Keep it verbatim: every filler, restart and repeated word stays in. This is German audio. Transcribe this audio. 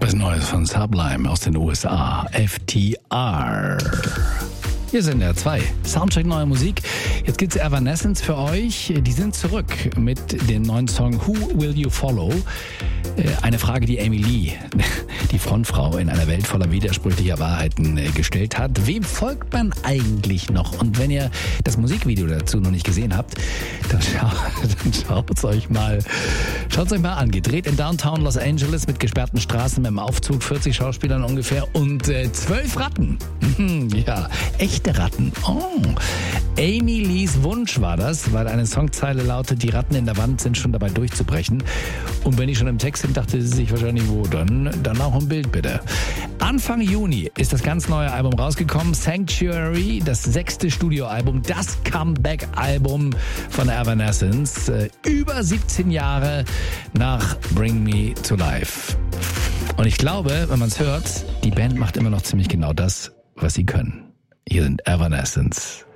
Was Neues von Sublime aus den U S A. F T R. Hier sind ja zwei. Soundcheck neue Musik. Jetzt gibt's Evanescence für euch. Die sind zurück mit dem neuen Song Who Will You Follow? Eine Frage, die Amy Lee, die Frontfrau in einer Welt voller widersprüchlicher Wahrheiten, gestellt hat. Wem folgt man eigentlich noch? Und wenn ihr das Musikvideo dazu noch nicht gesehen habt, dann, schau, dann schaut's euch mal, schaut's euch mal an. Gedreht in Downtown Los Angeles mit gesperrten Straßen, mit einem Aufzug, vierzig Schauspielern ungefähr und äh, zwölf Ratten. Ja, echte Ratten. Oh. Amy Lees Wunsch war das, weil eine Songzeile lautet, die Ratten in der Wand sind schon dabei durchzubrechen. Und wenn die schon im Text sind, dachte sie sich wahrscheinlich, wo, dann, dann auch ein Bild bitte. Anfang Juni ist das ganz neue Album rausgekommen, Sanctuary, das sechste Studioalbum, das Comeback-Album von Evanescence, über siebzehn Jahre nach Bring Me to Life. Und ich glaube, wenn man es hört, die Band macht immer noch ziemlich genau das, was sie können. Hier sind Evanescence.